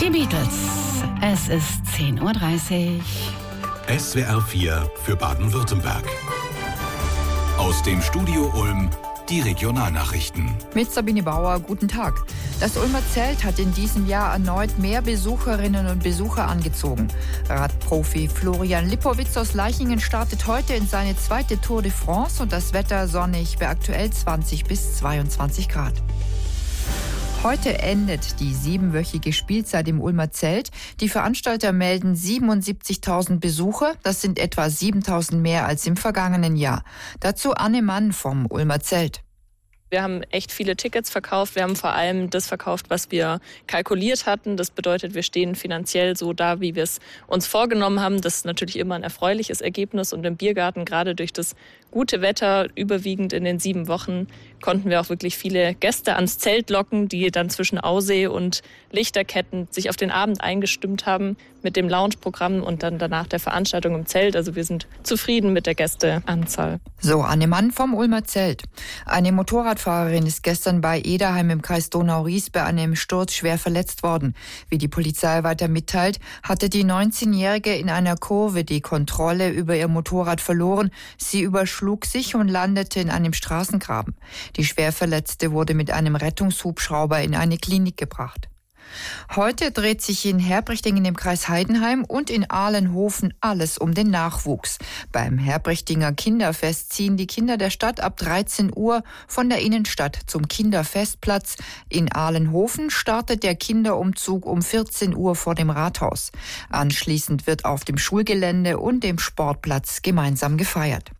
Die Beatles. Es ist 10:30 Uhr. SWR 4 für Baden-Württemberg. Aus dem Studio Ulm die Regionalnachrichten. Mit Sabine Bauer, guten Tag. Das Ulmer Zelt hat in diesem Jahr erneut mehr Besucherinnen und Besucher angezogen. Radprofi Florian Lipowitz aus Leichingen startet heute in seine zweite Tour de France und das Wetter sonnig bei aktuell 20 bis 22 Grad. Heute endet die 7-wöchige Spielzeit im Ulmer Zelt. Die Veranstalter melden 77.000 Besucher. Das sind etwa 7.000 mehr als im vergangenen Jahr. Dazu Anne Mann vom Ulmer Zelt. Wir haben echt viele Tickets verkauft. Wir haben vor allem das verkauft, was wir kalkuliert hatten. Das bedeutet, wir stehen finanziell so da, wie wir es uns vorgenommen haben. Das ist natürlich immer ein erfreuliches Ergebnis. Und im Biergarten, gerade durch das gute Wetter, überwiegend in den 7 Wochen, konnten wir auch wirklich viele Gäste ans Zelt locken, die dann zwischen Aussee und Lichterketten sich auf den Abend eingestimmt haben mit dem Lounge-Programm und dann danach der Veranstaltung im Zelt. Also wir sind zufrieden mit der Gästeanzahl. So, Anne Mann vom Ulmer Zelt. Eine Motorradfahrerin ist gestern bei Ederheim im Kreis Donau-Ries bei einem Sturz schwer verletzt worden. Wie die Polizei weiter mitteilt, hatte die 19-Jährige in einer Kurve die Kontrolle über ihr Motorrad verloren. Sie überschlug sich und landete in einem Straßengraben. Die Schwerverletzte wurde mit einem Rettungshubschrauber in eine Klinik gebracht. Heute dreht sich in Herbrechtingen im Kreis Heidenheim und in Ahlenhofen alles um den Nachwuchs. Beim Herbrechtinger Kinderfest ziehen die Kinder der Stadt ab 13 Uhr von der Innenstadt zum Kinderfestplatz. In Ahlenhofen startet der Kinderumzug um 14 Uhr vor dem Rathaus. Anschließend wird auf dem Schulgelände und dem Sportplatz gemeinsam gefeiert.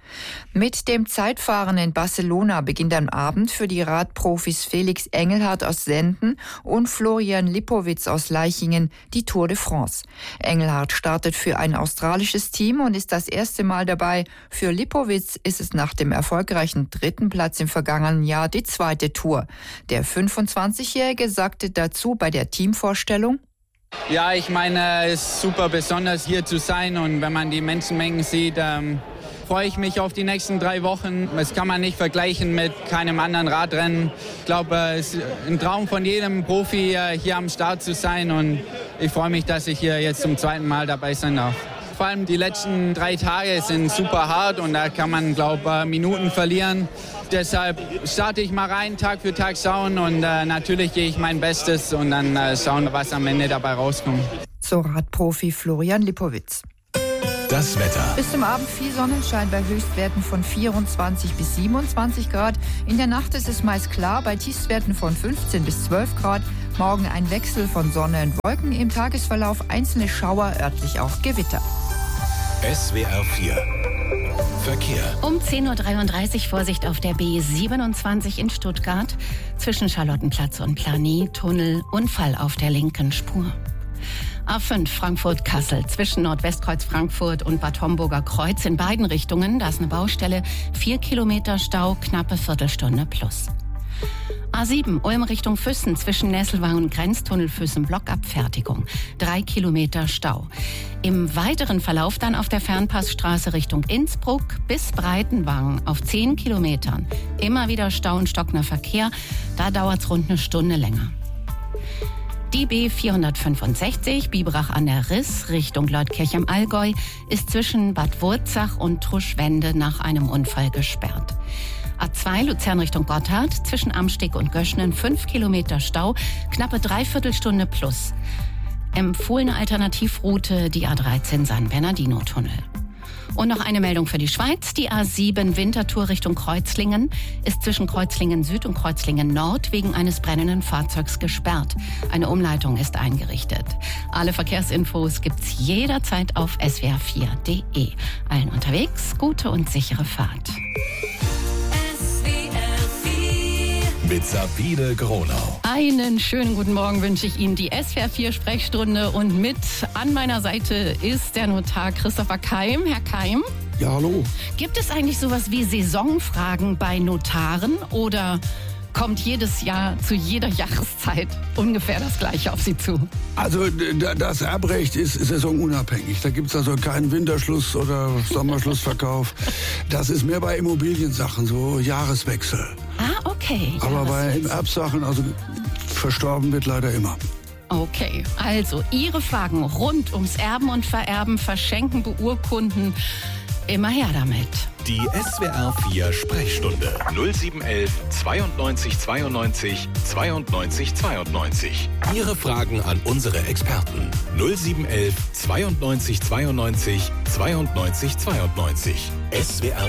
Mit dem Zeitfahren in Barcelona beginnt am Abend für die Radprofis Felix Engelhardt aus Senden und Florian Lipowitz aus Leichingen die Tour de France. Engelhardt startet für ein australisches Team und ist das erste Mal dabei. Für Lipowitz ist es nach dem erfolgreichen 3. Platz im vergangenen Jahr die zweite Tour. Der 25-Jährige sagte dazu bei der Teamvorstellung: Ja, ich meine, es ist super besonders hier zu sein und wenn man die Menschenmengen sieht, freue ich mich auf die nächsten 3 Wochen. Das kann man nicht vergleichen mit keinem anderen Radrennen. Ich glaube, es ist ein Traum von jedem Profi, hier am Start zu sein. Und ich freue mich, dass ich hier jetzt zum 2. Mal dabei sein darf. Vor allem die letzten 3 Tage sind super hart und da kann man, glaube ich, Minuten verlieren. Deshalb starte ich mal rein, Tag für Tag schauen und natürlich gehe ich mein Bestes und dann schauen, was am Ende dabei rauskommt. So Radprofi Florian Lipowitz. Das Wetter. Bis zum Abend viel Sonnenschein bei Höchstwerten von 24 bis 27 Grad. In der Nacht ist es meist klar bei Tiefstwerten von 15 bis 12 Grad. Morgen ein Wechsel von Sonne und Wolken. Im Tagesverlauf einzelne Schauer, örtlich auch Gewitter. SWR 4 Verkehr. Um 10:33 Uhr Vorsicht auf der B27 in Stuttgart. Zwischen Charlottenplatz und Planet-Tunnel. Unfall auf der linken Spur. A5 Frankfurt-Kassel zwischen Nordwestkreuz Frankfurt und Bad Homburger Kreuz in beiden Richtungen. Da ist eine Baustelle, 4 Kilometer Stau, knappe Viertelstunde plus. A7 Ulm Richtung Füssen zwischen Nesselwang und Grenztunnel Füssen Blockabfertigung, 3 Kilometer Stau. Im weiteren Verlauf dann auf der Fernpassstraße Richtung Innsbruck bis Breitenwang auf 10 Kilometern. Immer wieder Stau und stockender Verkehr, da dauert es rund eine Stunde länger. Die B465 Biberach an der Riss Richtung Leutkirch am Allgäu ist zwischen Bad Wurzach und Truschwende nach einem Unfall gesperrt. A2 Luzern Richtung Gotthard zwischen Amsteg und Göschnen 5 Kilometer Stau, knappe Dreiviertelstunde plus. Empfohlene Alternativroute die A13 San Bernardino-Tunnel. Und noch eine Meldung für die Schweiz. Die A7 Winterthur Richtung Kreuzlingen ist zwischen Kreuzlingen Süd und Kreuzlingen Nord wegen eines brennenden Fahrzeugs gesperrt. Eine Umleitung ist eingerichtet. Alle Verkehrsinfos gibt's jederzeit auf swr4.de. Allen unterwegs gute und sichere Fahrt. Mit Sabine Gronau. Einen schönen guten Morgen wünsche ich Ihnen, die SWR4-Sprechstunde. Und mit an meiner Seite ist der Notar Christopher Keim. Herr Keim. Ja, hallo. Gibt es eigentlich sowas wie Saisonfragen bei Notaren oder kommt jedes Jahr zu jeder Jahreszeit ungefähr das Gleiche auf Sie zu? Also das Erbrecht ist saisonunabhängig. Da gibt es also keinen Winterschluss oder Sommerschlussverkauf. Das ist mehr bei Immobiliensachen, so Jahreswechsel. Ah, okay. Aber bei Erbsachen, also verstorben wird leider immer. Okay, also Ihre Fragen rund ums Erben und Vererben, Verschenken, Beurkunden, immer her damit. Die SWR 4 Sprechstunde 0711 92 92 92 92. Ihre Fragen an unsere Experten 0711 92 92 92 92. SWR